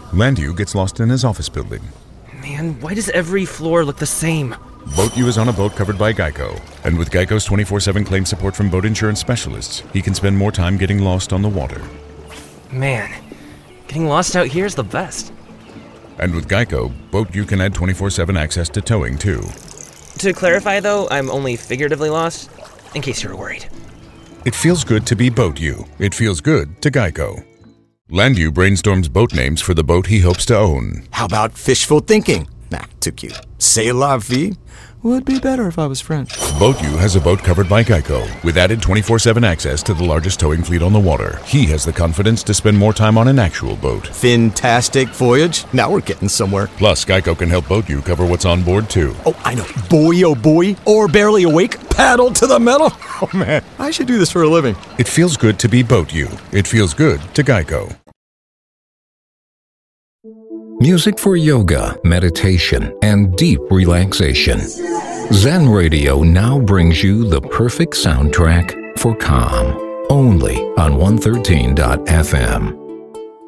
Land U gets lost in his office building. Man, why does every floor look the same? Boat U is on a boat covered by Geico. And with Geico's 24/7 claim support from boat insurance specialists, he can spend more time getting lost on the water. Man, getting lost out here is the best. And with Geico, Boat U can add 24/7 access to towing, too. To clarify, though, I'm only figuratively lost, in case you were worried. It feels good to be Boat U. It feels good to Geico. Land U brainstorms boat names for the boat he hopes to own. How about fishful thinking? Nah, too cute. C'est la vie? Would be better if I was French. Boat U has a boat covered by Geico, with added 24/7 access to the largest towing fleet on the water. He has the confidence to spend more time on an actual boat. Fantastic voyage. Now we're getting somewhere. Plus, Geico can help Boat U cover what's on board, too. Oh, I know. Boy, oh boy. Or barely awake. Paddle to the metal. Oh, man. I should do this for a living. It feels good to be Boat U. It feels good to Geico. Music for yoga, meditation, and deep relaxation. Zen Radio now brings you the perfect soundtrack for calm. Only on 113.fm.